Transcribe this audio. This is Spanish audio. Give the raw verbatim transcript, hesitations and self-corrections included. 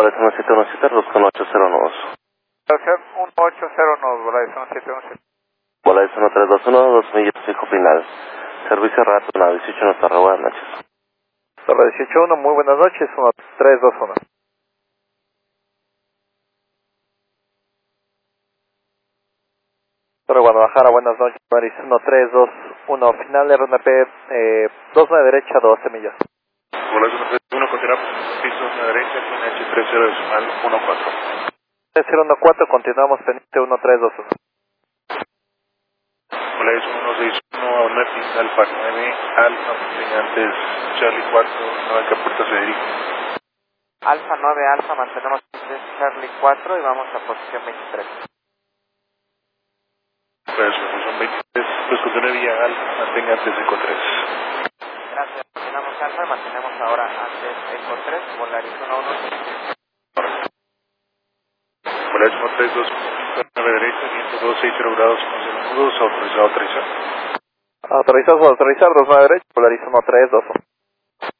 Volaris uno siete uno siete, dos con ocho cero nudos. uno ocho cero nudos, Volaris uno siete uno siete. Volaris uno tres dos uno, dos millas fijo final. Servicio rato, una dieciocho, no está buenas noches. Torre dieciocho uno, muy buenas noches, uno tres dos uno. Torre Guadalajara, buenas noches, Volaris uno tres dos uno, final R N P eh, dos nueve derecha, doce millas. Volaris uno tres uno, continuamos, piso una derecha, con H tres cero decimal uno cuatro. tres cero uno cuatro, continuamos pendiente uno tres dos uno. Volaris uno seis uno, Netflix Alfa nueve, Alfa, antes Charlie cuatro, nueve Puerto Federico. Alfa nueve, Alfa, mantenemos Charlie cuatro y vamos a posición veintitrés. Pues son veintitrés, pues continúe vía Alfa, mantenga antes Eco tres. Gracias, mantenemos Alfa y mantenemos ahora antes Eco tres, Volaris uno uno. Volaris uno tres dos nueve derecha, viento dos seis cero grados, uno cero nudos, autorizado a aterrizar. Autorizado a autorizar, dos nueve derecha, Volaris uno tres dos uno.